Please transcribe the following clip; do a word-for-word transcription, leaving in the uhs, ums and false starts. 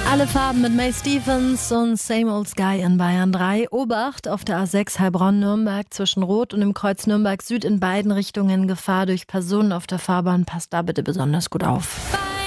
Alle Farben mit May Stephens und Same Old Sky in Bayern drei. Obacht auf der A sechs Heilbronn-Nürnberg zwischen Rot und dem Kreuz Nürnberg Süd in beiden Richtungen Gefahr durch Personen auf der Fahrbahn. Passt da bitte besonders gut auf.